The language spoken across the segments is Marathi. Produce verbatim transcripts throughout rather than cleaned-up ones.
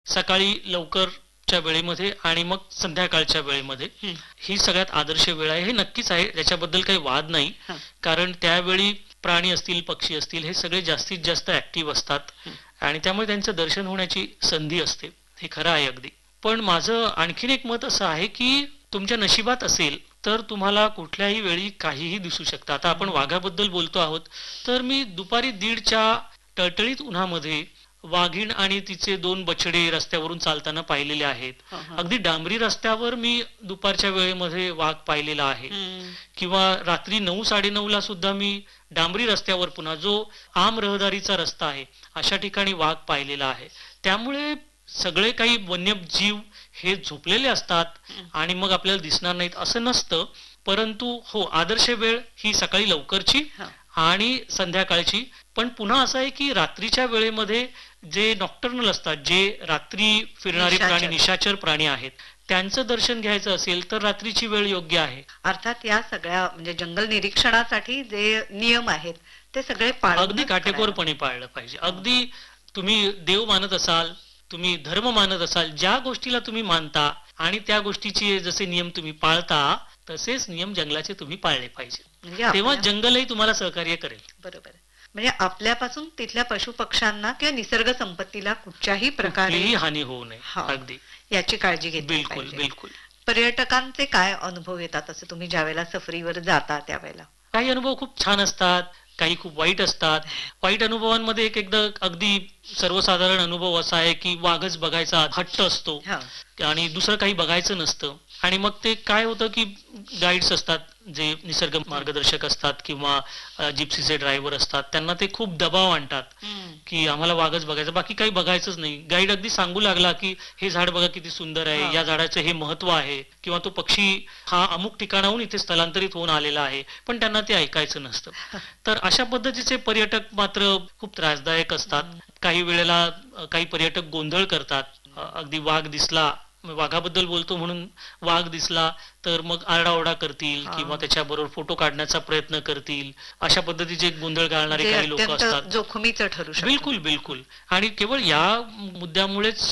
सकाळी लवकरच्या वेळेमध्ये आणि मग संध्याकाळच्या वेळेमध्ये ही सगळ्यात आदर्श वेळ आहे. हे नक्कीच आहे, त्याच्याबद्दल काही वाद नाही. कारण त्यावेळी प्राणी असतील, पक्षी असतील, हे सगळे जास्तीत जास्त ऍक्टिव्ह असतात आणि त्यामुळे त्यांचं दर्शन होण्याची संधी असते. हे खरं आहे अगदी. पण माझं आणखीन एक मत असं आहे की तुमच्या नशिबात असेल तर तुम्हाला कुठल्याही वेळी काहीही दिसू शकतं. आता आपण वाघाबद्दल बोलतो आहोत, तर मी दुपारी दीडच्या टळटळीत उन्हामध्ये वाघीण आणि तिचे दोन बछडे रस्त्यावरून चालताना पाहिलेले आहेत. अगदी डांबरी रस्त्यावर मी दुपारच्या वेळेमध्ये वाघ पाहिलेला आहे. किंवा रात्री नऊ साडेनऊ ला सुद्धा मी डांबरी रस्त्यावर, पुन्हा जो आम रहदारीचा रस्ता आहे, अशा ठिकाणी वाघ पाहिलेला आहे. त्यामुळे सगळे काही वन्यजीव हे झोपलेले असतात आणि मग आपल्याला दिसणार नाहीत असं नसतं. परंतु हो, आदर्श वेळ ही सकाळी लवकरची आणि संध्याकाळची. पण पुन्हा असं आहे की रात्रीच्या वेळेमध्ये जे नॉक्टर्नल असतात, जे रात्री फिरणारे प्राणी, निशाचर प्राणी आहेत, त्यांचं दर्शन घ्यायचं असेल तर रात्रीची वेळ योग्य आहे. अर्थात या सगळ्या म्हणजे जंगल निरीक्षणासाठी जे नियम आहेत ते सगळे अगदी काटेकोरपणे पाळलं पाहिजे. अगदी तुम्ही देव मानत असाल, तुम्ही धर्म मानत असाल, ज्या गोष्टीला तुम्ही मानता आणि त्या गोष्टीचे जसे नियम तुम्ही पाळता तसेच नियम जंगलाचे तुम्ही पाळले पाहिजे. तेव्हा जंगलही तुम्हाला सहकार्य करेल. बरोबर. म्हणजे आपल्यापासून तिथल्या पशु पक्ष्यांना किंवा निसर्ग संपत्तीला कुठच्याही प्रकारे हानी होऊ नये, अगदी याची काळजी घेतली बिलकुल पाहिजे. बिलकुल. पर्यटकांचे काय अनुभव येतात असं तुम्ही ज्यावेळेला सफरीवर जाता त्यावेळेला? काही अनुभव खूप छान असतात, काही खूप वाईट असतात. वाईट अनुभवांमध्ये एक एकदा अगदी सर्वसाधारण अनुभव असा आहे की वाघच बघायचा हट्ट असतो आणि दुसरं काही बघायचं नसतं. आणि मग ते काय होतं की गाईड्स असतात, जे निसर्ग मार्गदर्शक असतात किंवा जिप्सीचे ड्रायव्हर असतात, त्यांना ते खूप दबाव आणतात की आम्हाला वाघच बघायचं, बाकी काही बघायचंच नाही. गाईड अगदी सांगू लागला की हे झाड बघा किती सुंदर आहे, या झाडाचं हे महत्व आहे, किंवा तो पक्षी हा अमुक ठिकाणाहून इथे स्थलांतरित होऊन आलेला आहे, पण त्यांना ते ऐकायचं नसतं. तर अशा पद्धतीचे पर्यटक मात्र खूप त्रासदायक असतात. काही वेळेला काही पर्यटक गोंधळ करतात. अगदी वाघ दिसला, वाघाबद्दल बोलतो म्हणून वाघ दिसला तर मग आरडाओरडा करतील किंवा त्याच्याबरोबर फोटो काढण्याचा प्रयत्न करतील. अशा पद्धतीचे गोंधळ घालणारे काही लोक असतात, जोखमीचं ठरू शकतं. बिलकुल बिलकुल. आणि केवळ या मुद्द्यामुळेच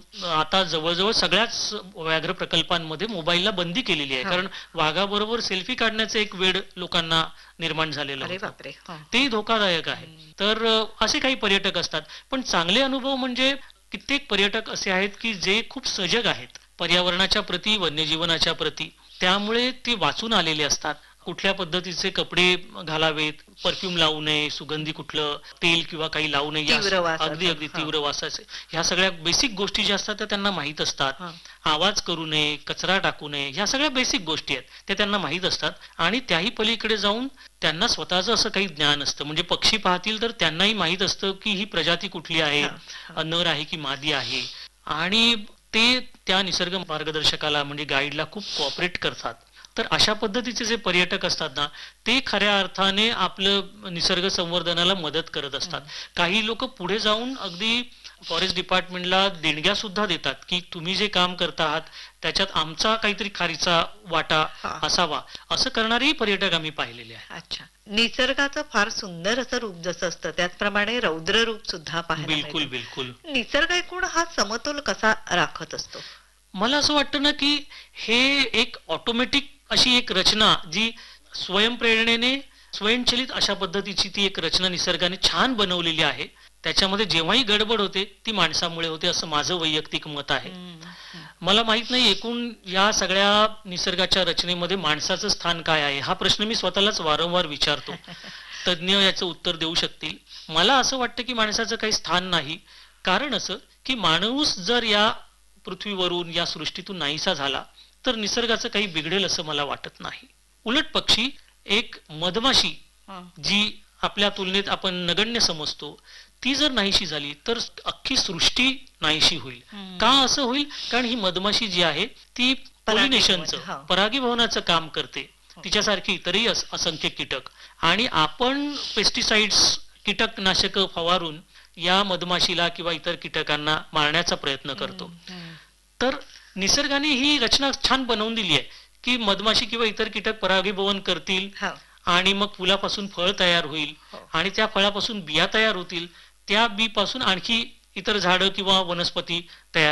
आता जवळजवळ सगळ्याच व्याघ्र प्रकल्पांमध्ये मोबाईलला बंदी केलेली आहे. कारण वाघाबरोबर सेल्फी काढण्याचं एक वेळ लोकांना निर्माण झालेलं आहे, तेही धोकादायक आहे. तर असे काही पर्यटक असतात. पण चांगले अनुभव म्हणजे कित्येक पर्यटक असे आहेत की जे खूप सजग आहेत पर्यावरणाच्या प्रती, वन्यजीवनाच्या प्रती. त्यामुळे ते वाचून आलेले असतात. कुठल्या पद्धतीचे कपडे घालावेत, परफ्यूम लावू नये, सुगंधी कुठलं तेल किंवा काही लावू नये, अगदी अगदी तीव्र वासाचे, ह्या सगळ्या बेसिक गोष्टी ज्या असतात त्या त्यांना माहीत असतात. आवाज करू नये, कचरा टाकू नये, ह्या सगळ्या बेसिक गोष्टी आहेत, त्या त्यांना माहीत असतात. आणि त्याही पलीकडे जाऊन त्यांना स्वतःचं असं काही ज्ञान असतं. म्हणजे पक्षी पाहतील तर त्यांनाही माहीत असतं की ही प्रजाती कुठली आहे, नर आहे की मादी आहे. आणि ते त्या निसर्ग मार्गदर्शकाला म्हणजे गाईडला खूप कोऑपरेट करतात. तर अशा पद्धतीचे जे पर्यटक असतात ना, ते खऱ्या अर्थाने आपलं निसर्ग संवर्धनाला मदत करत असतात. काही लोक पुढे जाऊन अगदी फॉरेस्ट डिपार्टमेंटला देणग्या सुद्धा देतात की तुम्ही जे काम करता आहात त्याच्यात आमचा काहीतरी खारीचा वाटा असावा, असं करणारेही पर्यटक आम्ही पाहिलेले आहे. अच्छा. निसर्गाचं फार सुंदर असं रूप जसं असतं त्याचप्रमाणे रौद्र रूप सुद्धा पाहायला बिलकुल बिलकुल. निसर्ग एकूण हा समतोल कसा राखत असतो? मला असं वाटतं ना की हे एक ऑटोमॅटिक अशी एक रचना, जी स्वयंप्रेरणेने स्वयंचलित अशा पद्धतीची ती एक रचना निसर्गाने छान बनवलेली आहे. त्याच्यामध्ये जेव्हाही गडबड होते ती माणसामुळे होते, असं माझं वैयक्तिक मत आहे. मला माहित नाही एकूण या सगळ्या निसर्गाच्या रचनेमध्ये माणसाचं स्थान काय आहे, हा प्रश्न मी स्वतःलाच वारंवार विचारतो. तज्ज्ञ याचं उत्तर देऊ शकतील. मला असं वाटतं की माणसाचं काही स्थान नाही. कारण असं की माणूस जर या पृथ्वीवरून, या सृष्टीतून नाहीसा झाला तर निसर्गाचं काही बिघडेल असं मला वाटत नाही. उलट पक्षी, एक मधमाशी जी आपल्या तुलनेत आपण नगण्य समजतो, ती जर नाहीशी झाली तर अख्खी सृष्टी नाहीशी होईल. का असं होईल? कारण ही मधमाशी जी आहे ती पॉलिनेशनचं, परागीभवनाचं काम करते, तिच्यासारखी इतरही असंख्य कीटक. आणि आपण पेस्टिसाइड्स, कीटकनाशक फवारून या मधमाशीला किंवा इतर कीटकांना मारण्याचा प्रयत्न करतो. तर निसर्गाने ही रचना छान बनवून दिली आहे की मधमाशी किंवा इतर कीटक परागीभवन करतील आणि मग फुलापासून फळ तयार होईल आणि त्या फळापासून बिया तयार होतील, त्या बी पासून आणखी इतर झाडं किंवा वनस्पती तयार